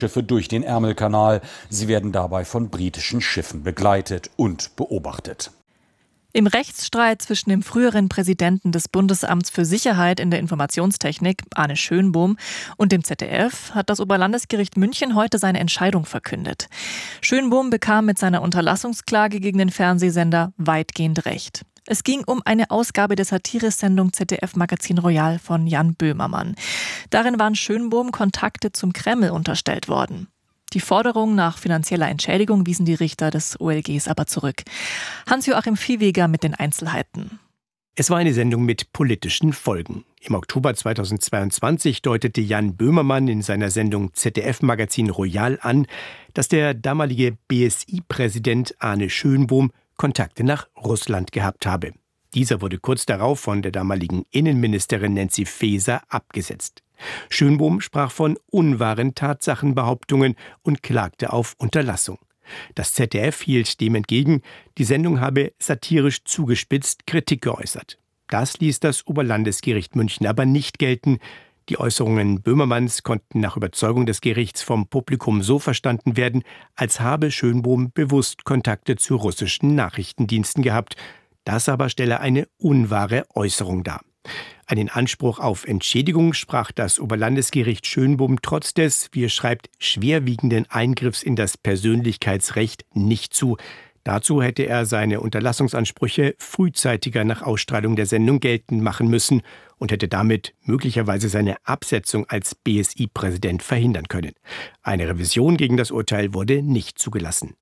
Schiffe durch den Ärmelkanal. Sie werden dabei von britischen Schiffen begleitet und beobachtet. Im Rechtsstreit zwischen dem früheren Präsidenten des Bundesamts für Sicherheit in der Informationstechnik, Arne Schönbohm, und dem ZDF hat das Oberlandesgericht München heute seine Entscheidung verkündet. Schönbohm bekam mit seiner Unterlassungsklage gegen den Fernsehsender weitgehend Recht. Es ging um eine Ausgabe der Satiresendung ZDF Magazin Royal von Jan Böhmermann. Darin waren Schönbohm Kontakte zum Kreml unterstellt worden. Die Forderung nach finanzieller Entschädigung wiesen die Richter des OLGs aber zurück. Hans-Joachim Viehweger mit den Einzelheiten. Es war eine Sendung mit politischen Folgen. Im Oktober 2022 deutete Jan Böhmermann in seiner Sendung ZDF Magazin Royal an, dass der damalige BSI-Präsident Arne Schönbohm Kontakte nach Russland gehabt habe. Dieser wurde kurz darauf von der damaligen Innenministerin Nancy Faeser abgesetzt. Schönbohm sprach von unwahren Tatsachenbehauptungen und klagte auf Unterlassung. Das ZDF hielt dem entgegen, die Sendung habe satirisch zugespitzt Kritik geäußert. Das ließ das Oberlandesgericht München aber nicht gelten. Die Äußerungen Böhmermanns konnten nach Überzeugung des Gerichts vom Publikum so verstanden werden, als habe Schönbohm bewusst Kontakte zu russischen Nachrichtendiensten gehabt. Das aber stelle eine unwahre Äußerung dar. Einen Anspruch auf Entschädigung sprach das Oberlandesgericht Schönbohm trotz des, wie es schreibt, schwerwiegenden Eingriffs in das Persönlichkeitsrecht nicht zu. Dazu hätte er seine Unterlassungsansprüche frühzeitiger nach Ausstrahlung der Sendung geltend machen müssen und hätte damit möglicherweise seine Absetzung als BSI-Präsident verhindern können. Eine Revision gegen das Urteil wurde nicht zugelassen.